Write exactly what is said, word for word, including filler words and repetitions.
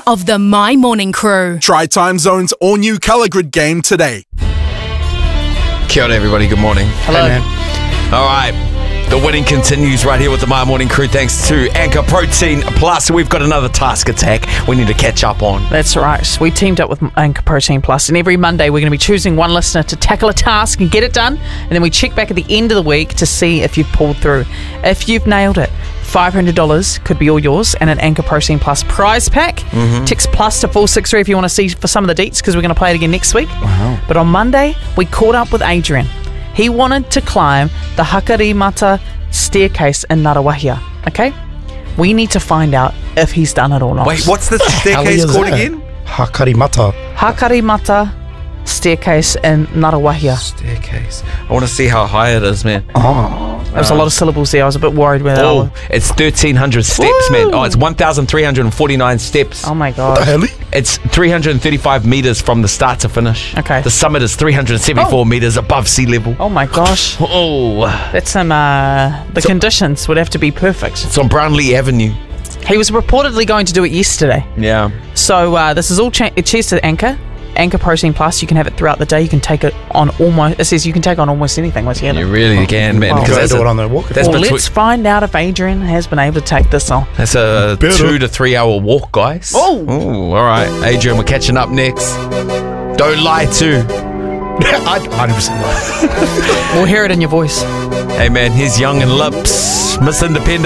of the My Morning Crew. Try Time Zone's all-new colour grid game today. Kia ora, everybody. Good morning. Hello. Hey, man. All right. The winning continues right here with the My Morning Crew thanks to Anchor Protein Plus. We've got another task attack we need to catch up on. That's right. We teamed up with Anchor Protein Plus, and every Monday we're going to be choosing one listener to tackle a task and get it done, and then we check back at the end of the week to see if you've pulled through. If you've nailed it, five hundred dollars could be all yours, and an Anchor Protein Plus prize pack. Mm-hmm. Text plus to four six three if you want to see for some of the deets, because we're going to play it again next week. Wow. But on Monday, we caught up with Adrian. He wanted to climb the Hakarimata staircase in Ngarawahia, okay? We need to find out if he's done it or not. Wait, what's the staircase called again? Hakarimata. Hakarimata staircase in Ngarawahia. Staircase. I want to see how high it is, man. Oh. There was a lot of syllables there. I was a bit worried with Oh, that. it's thirteen hundred steps, Woo! man. Oh, it's one thousand three hundred forty-nine steps. Oh my The god. hell? It's three hundred thirty-five meters from the start to finish. Okay. The summit is three hundred seventy-four Oh. meters above sea level. Oh my gosh. Oh. That's some, uh, the So- conditions would have to be perfect. It's on Brownlee Avenue. He was reportedly going to do it yesterday. Yeah. So uh, this is all cha- cheers to Anchor. Anchor Protein Plus, you can have it throughout the day. You can take it on almost, it says you can take on almost anything once you get it. You really can, man. Wow. Because Can I that's do a, it on the walk? that's, Well, between- let's find out if Adrian has been able to take this on. that's a Better. two to three hour walk, guys. Oh. Ooh, all right. Adrian, we're catching up next. Don't lie to. I'd one hundred percent lie. We'll hear it in your voice. Hey, man, here's Young and Lips. Miss Independent.